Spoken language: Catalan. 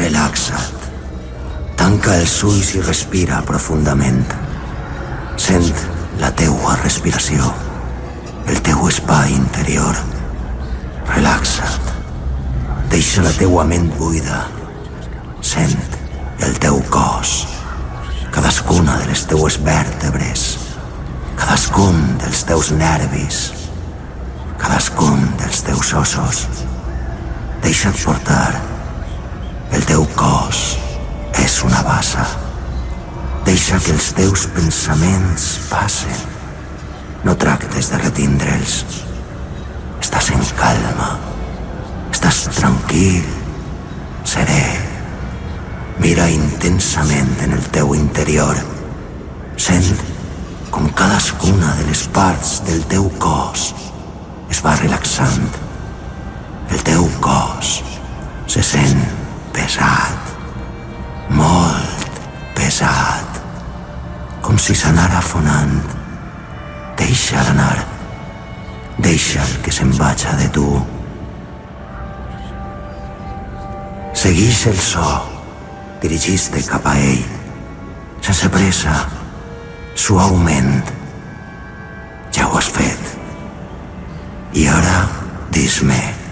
Relaxa't. Tanca els ulls i respira profundament. Sent la teua respiració, el teu espai interior. Relaxa't. Deixa la teua ment buida. Sent el teu cos, cadascuna de les teues vèrtebres, cadascun dels teus nervis, cadascun dels teus ossos. Deixa't portar. El teu cos és una bassa. Deixa que els teus pensaments passen. No tractes de retindre'ls. Estàs en calma. Estàs tranquil, serè. Mira intensament en el teu interior. Sent com cadascuna de les parts del teu cos es va relaxant. El teu cos se sent pesat, molt pesat, com si s'anara afonant. Deixa'l anar. Deixa'l que se'n vaja de tu. Seguix el so, dirigís-te cap a ell, sense pressa, suaument. Ja ho has fet. I ara, dis-me,